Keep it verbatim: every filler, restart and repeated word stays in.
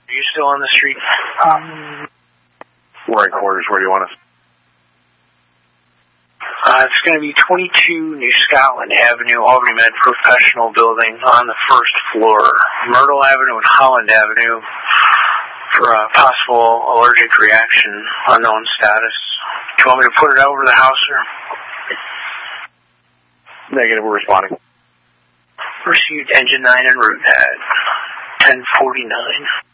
Are you still on the street? Um, We're in quarters. Where do you want us? Uh, it's going to be twenty-two New Scotland Avenue, Albany Med Professional Building on the first floor. Myrtle Avenue and Holland Avenue for a possible allergic reaction, unknown status. Do you want me to put it over the house, sir? Negative, we're responding. Received engine nine en route at ten forty-nine.